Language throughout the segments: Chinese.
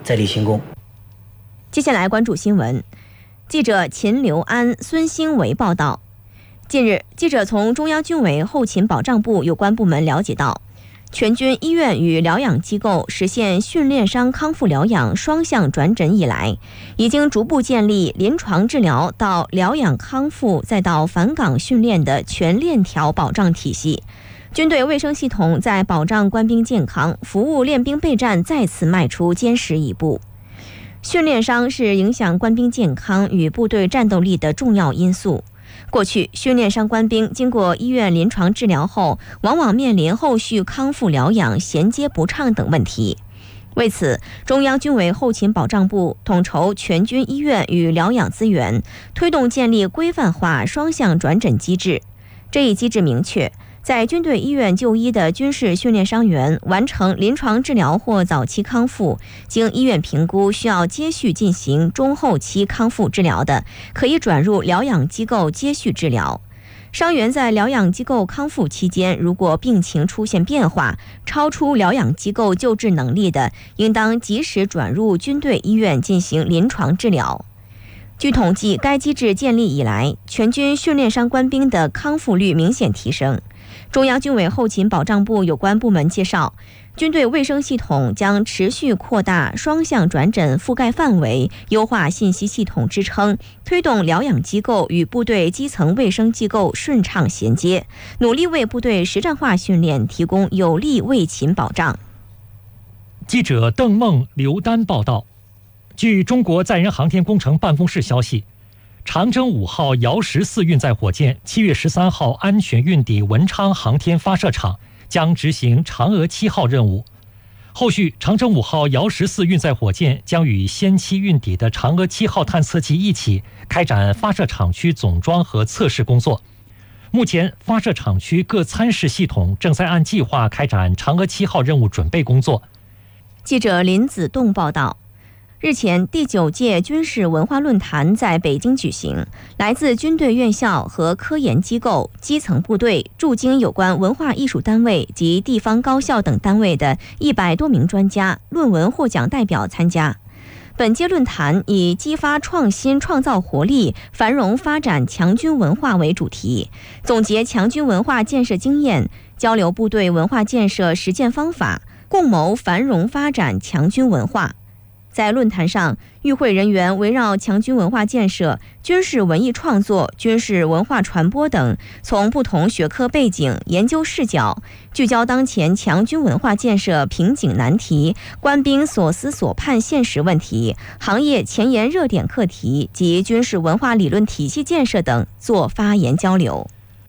在立新功。 接下来关注新闻。记者秦刘安、孙兴维报道，近日，记者从中央军委后勤保障部有关部门了解到，全军医院与疗养机构实现训练伤康复疗养双向转诊以来，已经逐步建立临床治疗到疗养康复再到返岗训练的全链条保障体系。军队卫生系统在保障官兵健康、服务练兵备战再次迈出坚实一步。训练伤是影响官兵健康与部队战斗力的重要因素。过去，训练伤官兵经过医院临床治疗后，往往面临后续康复疗养衔接不畅等问题。为此，中央军委后勤保障部统筹全军医院与疗养资源，推动建立规范化双向转诊机制。这一机制明确，在军队医院就医的军事训练伤员完成临床治疗或早期康复，经医院评估需要接续进行中后期康复治疗的，可以转入疗养机构接续治疗。伤员在疗养机构康复期间，如果病情出现变化，超出疗养机构救治能力的，应当及时转入军队医院进行临床治疗。据统计，该机制建立以来，全军训练伤官兵的康复率明显提升。中央军委后勤保障部有关部门介绍，军队卫生系统将持续扩大双向转诊覆盖范围，优化信息系统支撑，推动疗养机构与部队基层卫生机构顺畅衔接，努力为部队实战化训练提供有力卫勤保障。 记者邓梦、刘丹报道。据中国载人航天工程办公室消息，长征5号遥14运载火箭7月13号安全运抵文昌航天发射场，将执行嫦娥7号任务。后续，长征5号遥14运载火箭将与先期运抵的嫦娥7号探测器一起开展发射场区总装和测试工作。目前，发射场区各参试系统正在按计划开展嫦娥7号任务准备工作。 记者林子栋报道。日前，第9届军事文化论坛在北京举行，来自军队院校和科研机构、基层部队、驻京有关文化艺术单位及地方高校等单位的100多名专家、论文获奖代表参加。本届论坛以激发创新创造活力、繁荣发展强军文化为主题，总结强军文化建设经验，交流部队文化建设实践方法，共谋繁荣发展强军文化。在论坛上，与会人员围绕强军文化建设、军事文艺创作、军事文化传播等，从不同学科背景、研究视角，聚焦当前强军文化建设瓶颈难题、官兵所思所盼现实问题、行业前沿热点课题及军事文化理论体系建设等做发言交流。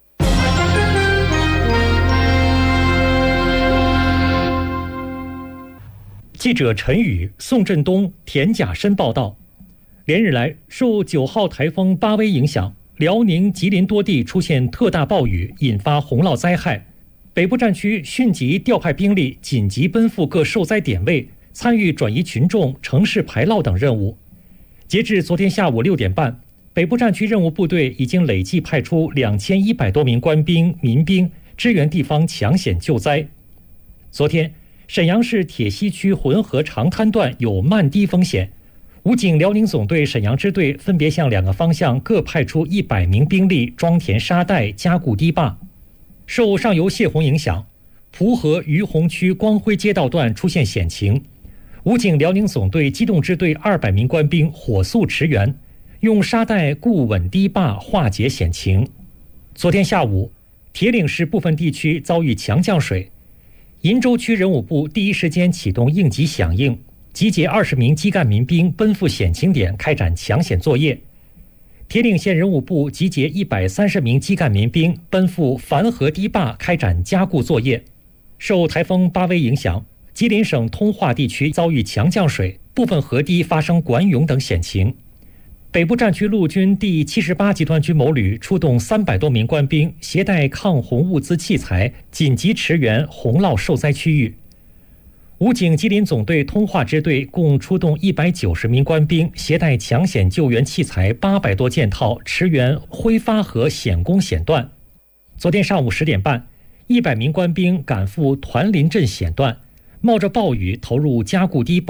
记者陈宇、宋振东、田甲申报道，连日来，受9号台风巴威影响，辽宁、吉林多地出现特大暴雨，引发洪涝灾害。北部战区迅即调派兵力，紧急奔赴各受灾点位，参与转移群众、城市排涝等任务。截至昨天下午6点半，北部战区任务部队已经累计派出2100多名官兵、民兵支援地方抢险救灾。昨天，沈阳市铁西区浑河长滩段有漫堤风险，武警辽宁总队沈阳支队分别向2个方向各派出100名兵力装填沙袋，加固堤坝。受上游泄洪影响，蒲河于洪区光辉街道段出现险情，武警辽宁总队机动支队200名官兵火速驰援，用沙袋固稳堤坝，化解险情。昨天下午，铁岭市部分地区遭遇强降水，鄞州区人武部第一时间启动应急响应，集结20名基干民兵奔赴险情点开展抢险作业。铁岭县人武部集结130名基干民兵奔赴樊河堤坝开展加固作业。受台风巴威影响，吉林省通化地区遭遇强降水，部分河堤发生管涌等险情。北部战区陆军第78集团军某旅出动300多名官兵，携带抗洪物资器材，紧急驰援洪涝受灾区域。武警吉林总队通化支队共出动190名官兵，携带抢险救援器材800多件套，驰援辉发河险工险段。昨天上午10点半，100名官兵赶赴团林镇险段，冒着暴雨投入加固堤坝、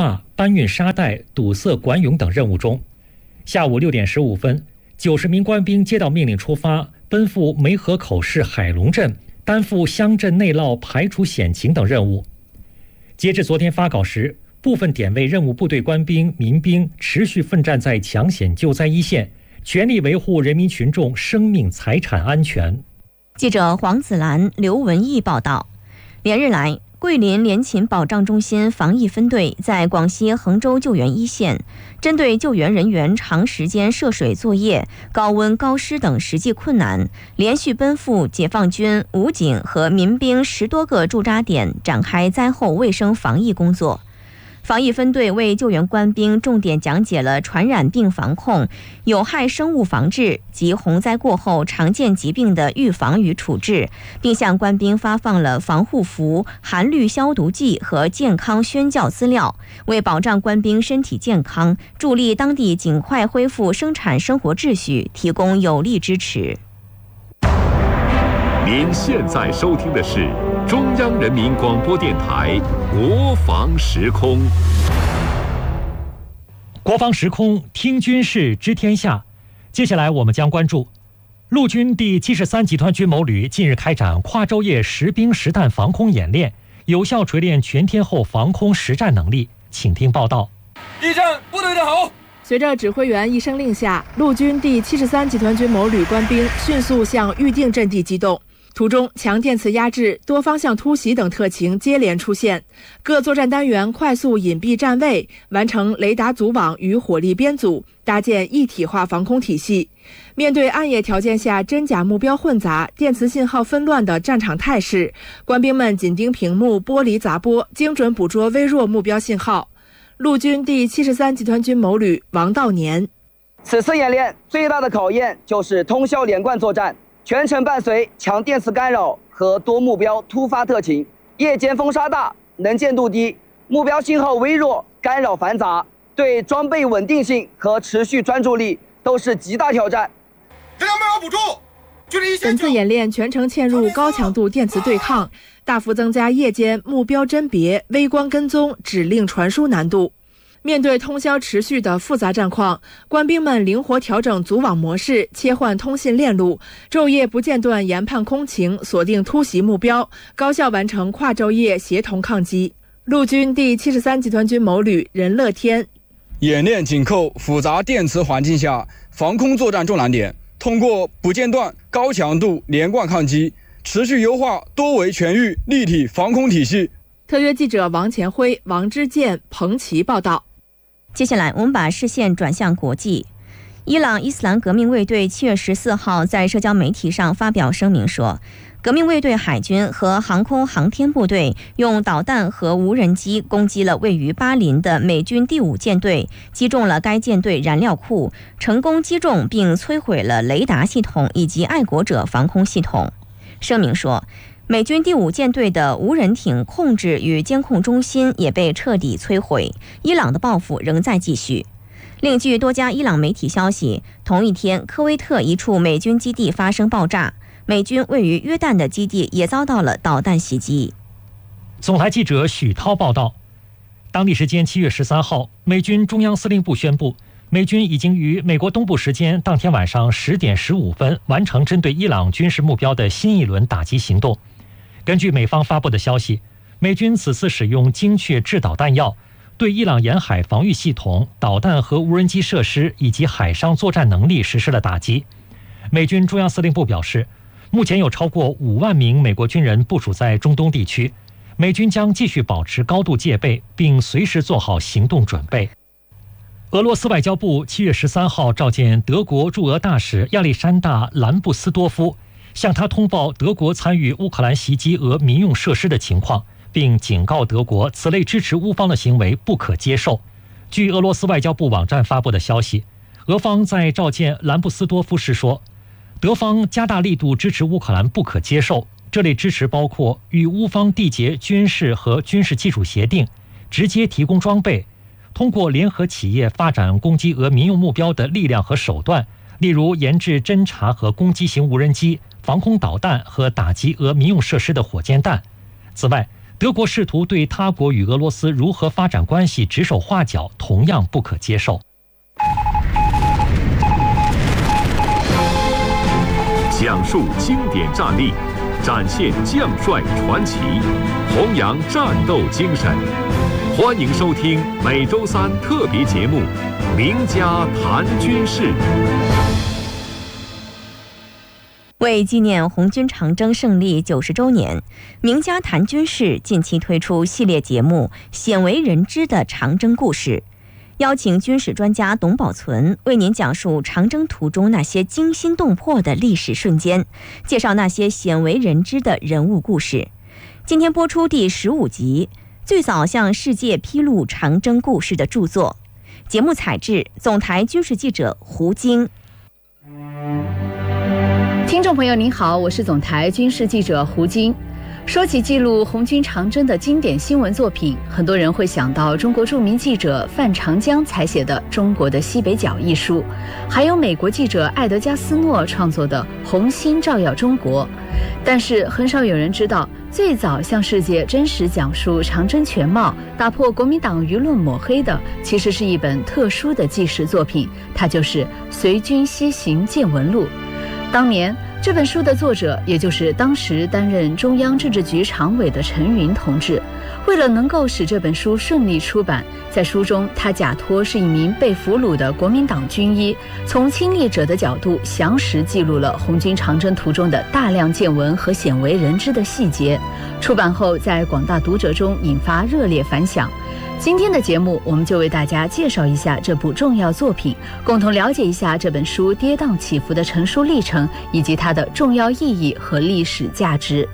搬运沙袋、堵塞管涌等任务中。下午6点15分，90名官兵接到命令出发，奔赴梅河口市海龙镇，担负乡镇内涝、排除险情等任务。截至昨天发稿时，部分点位任务部队官兵、民兵持续奋战在抢险救灾一线，全力维护人民群众生命财产安全。 记者黄子兰、刘文义报道，连日来，桂林联勤保障中心防疫分队在广西衡州救援一线，针对救援人员长时间涉水作业、高温高湿等实际困难，连续奔赴解放军、武警和民兵10多个驻扎点，展开灾后卫生防疫工作。防疫分队为救援官兵重点讲解了传染病防控、有害生物防治及洪灾过后常见疾病的预防与处置，并向官兵发放了防护服、含氯消毒剂和健康宣教资料，为保障官兵身体健康、助力当地尽快恢复生产生活秩序提供有力支持。 您现在收听的是中央人民广播电台国防时空。 国防时空，听军事知天下。接下来我们将关注陆军第73集团军某旅近日开展跨昼夜实兵实弹防空演练，有效锤炼全天候防空实战能力。请听报道。 立正，部队的好。 随着指挥员一声令下，陆军第73集团军某旅官兵迅速向预定阵地机动。途中，强电磁压制、多方向突袭等特情接连出现，各作战单元快速隐蔽站位，完成雷达组网与火力编组，搭建一体化防空体系。面对暗夜条件下真假目标混杂、电磁信号纷乱的战场态势，官兵们紧盯屏幕剥离杂波，精准捕捉微弱目标信号。陆军第73集团军某旅王道年： 此次演练最大的考验就是通宵连贯作战，全程伴随强电磁干扰和多目标突发特情，夜间风沙大，能见度低，目标信号微弱，干扰繁杂，对装备稳定性和持续专注力都是极大挑战。 这两目标捕捉，距离本次演练全程嵌入高强度电磁对抗，大幅增加夜间目标甄别、微光跟踪、指令传输难度。面对通宵持续的复杂战况，官兵们灵活调整组网模式，切换通信链路，昼夜不间断研判空情，锁定突袭目标，高效完成跨昼夜协同抗击。陆军第73集团军某旅任乐天： 演练紧扣复杂电磁环境下防空作战重难点，通过不间断、高强度连贯抗击，持续优化多维全域立体防空体系。 特约记者王前辉、王之健、彭琦报道。 接下来我们把视线转向国际。伊朗伊斯兰革命卫队7月14号在社交媒体上发表声明说，革命卫队海军和航空航天部队用导弹和无人机攻击了位于巴林的美军第5舰队，击中了该舰队燃料库，成功击中并摧毁了雷达系统以及爱国者防空系统。声明说，美军第5舰队的无人艇控制与监控中心也被彻底摧毁，伊朗的报复仍在继续。另据多家伊朗媒体消息，同一天，科威特一处美军基地发生爆炸，美军位于约旦的基地也遭到了导弹袭击。 总台记者许涛报道，当地时间7月13号，美军中央司令部宣布，美军已经于美国东部时间当天晚上10点15分完成针对伊朗军事目标的新一轮打击行动。根据美方发布的消息，美军此次使用精确制导弹药，对伊朗沿海防御系统、导弹和无人机设施以及海上作战能力实施了打击。美军中央司令部表示，目前有超过5万名美国军人部署在中东地区，美军将继续保持高度戒备，并随时做好行动准备。俄罗斯外交部7月13号召见德国驻俄大使亚历山大·兰布斯多夫，向他通报德国参与乌克兰袭击俄民用设施的情况，并警告德国此类支持乌方的行为不可接受。据俄罗斯外交部网站发布的消息，俄方在召见兰布斯多夫时说，德方加大力度支持乌克兰不可接受，这类支持包括与乌方缔结军事和军事技术协定，直接提供装备，通过联合企业发展攻击俄民用目标的力量和手段，例如研制侦察和攻击型无人机、防空导弹和打击俄民用设施的火箭弹。此外， 德国试图对他国与俄罗斯如何发展关系指手画脚，同样不可接受。 讲述经典战例，展现将帅传奇，弘扬战斗精神。欢迎收听每周三特别节目《名家谈军事》。 为纪念红军长征胜利90周年，名家谈军事近期推出系列节目《鲜为人知的长征故事》，邀请军事专家董宝存为您讲述长征途中那些惊心动魄的历史瞬间，介绍那些鲜为人知的人物故事。今天播出第15集，最早向世界披露长征故事的著作。节目采制总台军事记者胡晶。 听众朋友您好，我是总台军事记者胡晶。说起记录红军长征的经典新闻作品，很多人会想到中国著名记者范长江采写的《中国的西北角》一书，还有美国记者艾德加斯诺创作的《红星照耀中国》。但是很少有人知道，最早向世界真实讲述长征全貌，打破国民党舆论抹黑的，其实是一本特殊的纪实作品，它就是《随军西行见闻录》。当年这本书的作者，也就是当时担任中央政治局常委的陈云同志，为了能够使这本书顺利出版，在书中他假托是一名被俘虏的国民党军医，从亲历者的角度详实记录了红军长征途中的大量见闻和鲜为人知的细节。出版后在广大读者中引发热烈反响。今天的节目，我们就为大家介绍一下这部重要作品，共同了解一下这本书跌宕起伏的成书历程，以及它的重要意义和历史价值。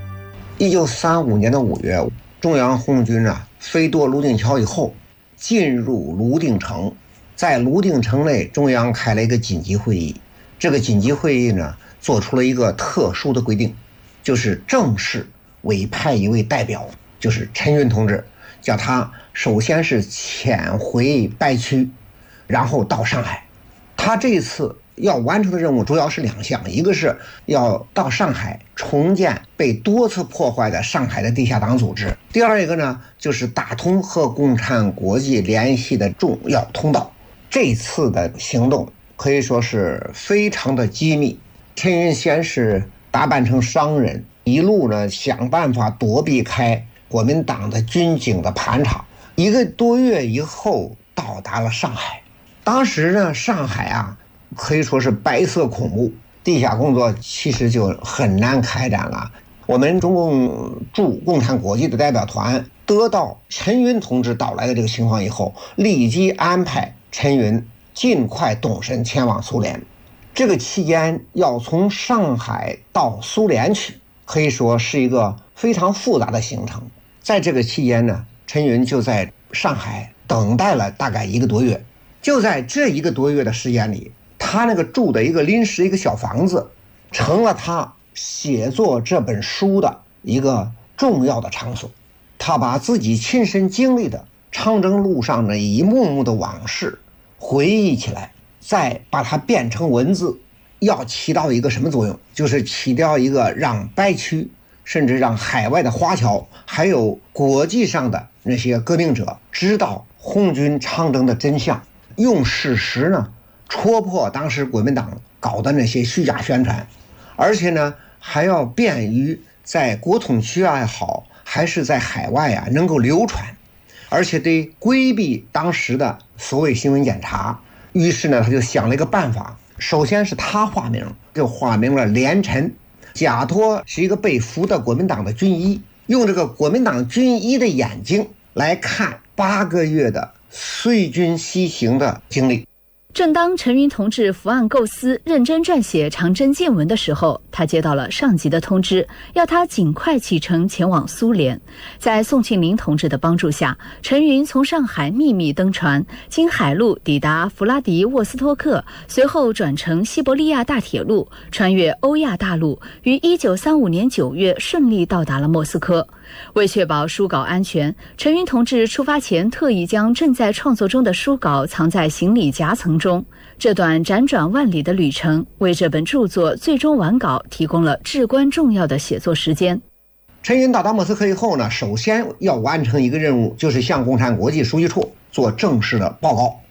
1935年的5月，中央红军飞夺泸定桥以后，进入泸定城。在泸定城内，中央开了一个紧急会议。这个紧急会议呢，做出了一个特殊的规定，就是正式委派一位代表，就是陈云同志，叫他首先是潜回白区，然后到上海。他这一次要完成的任务主要是2项，一个是要到上海重建被多次破坏的上海的地下党组织，第二一个呢，就是打通和共产国际联系的重要通道。这次的行动可以说是非常的机密。陈云先是打扮成商人，一路呢想办法躲避开国民党的军警的盘查，1个多月以后到达了上海。当时呢，上海可以说是白色恐怖，地下工作其实就很难开展了。我们中共驻共产国际的代表团得到陈云同志到来的这个情况以后，立即安排陈云尽快动身前往苏联。这个期间要从上海到苏联去，可以说是一个非常复杂的行程。在这个期间呢，陈云就在上海等待了大概1个多月。就在这1个多月的时间里，他那个住的一个临时一个小房子，成了他写作这本书的一个重要的场所。他把自己亲身经历的长征路上的一幕幕的往事回忆起来，再把它变成文字，要起到一个什么作用？就是起到一个让白区甚至让海外的华侨还有国际上的那些革命者知道红军长征的真相，用事实呢戳破当时国民党搞的那些虚假宣传，而且呢还要便于在国统区也好，还是在海外能够流传，而且得规避当时的所谓新闻检查。于是呢，他就想了一个办法，首先是他化名，就化名了连陈，假托是一个被俘的国民党的军医，用这个国民党军医的眼睛来看8个月的随军西行的经历。 正当陈云同志伏案构思、认真撰写长征见闻的时候，他接到了上级的通知，要他尽快启程前往苏联。在宋庆龄同志的帮助下，陈云从上海秘密登船，经海路抵达弗拉迪沃斯托克，随后转乘西伯利亚大铁路，穿越欧亚大陆，于1935年9月顺利到达了莫斯科。为确保书稿安全，陈云同志出发前特意将正在创作中的书稿藏在行李夹层中。这段辗转万里的旅程，为这本著作最终完稿提供了至关重要的写作时间。 陈云到达莫斯科以后呢，首先要完成一个任务，就是向共产国际书记处做正式的报告。